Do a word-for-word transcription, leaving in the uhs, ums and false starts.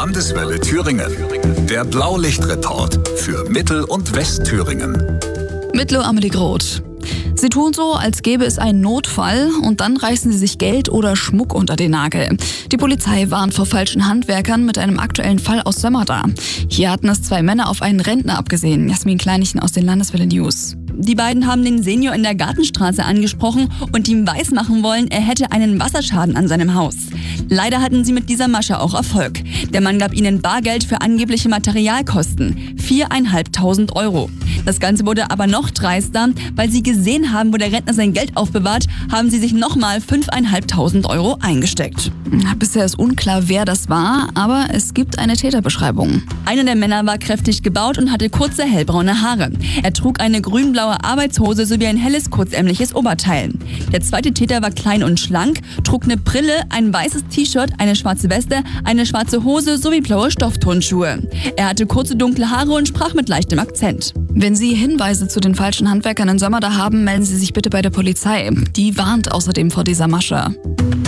Landeswelle Thüringen. Der Blaulichtreport für Mittel- und Westthüringen. Mit Lo Amelie Groth. Sie tun so, als gäbe es einen Notfall und dann reißen sie sich Geld oder Schmuck unter den Nagel. Die Polizei warnt vor falschen Handwerkern mit einem aktuellen Fall aus Sömmerda. Hier hatten es zwei Männer auf einen Rentner abgesehen. Jasmin Kleinichen aus den Landeswelle News. Die beiden haben den Senior in der Gartenstraße angesprochen und ihm weismachen wollen, er hätte einen Wasserschaden an seinem Haus. Leider hatten sie mit dieser Masche auch Erfolg. Der Mann gab ihnen Bargeld für angebliche Materialkosten. viertausendfünfhundert Euro. Das Ganze wurde aber noch dreister. Weil sie gesehen haben, wo der Rentner sein Geld aufbewahrt, haben sie sich nochmal fünftausendfünfhundert Euro eingesteckt. Bisher ist unklar, wer das war, aber es gibt eine Täterbeschreibung. Einer der Männer war kräftig gebaut und hatte kurze hellbraune Haare. Er trug eine grün-blaue Arbeitshose sowie ein helles, kurzärmliches Oberteil. Der zweite Täter war klein und schlank, trug eine Brille, ein weißes T-Shirt, eine schwarze Weste, eine schwarze Hose sowie blaue Stoffturnschuhe. Er hatte kurze dunkle Haare und sprach mit leichtem Akzent. Wenn Sie Hinweise zu den falschen Handwerkern in Sömmerda haben, melden Sie sich bitte bei der Polizei. Die warnt außerdem vor dieser Masche.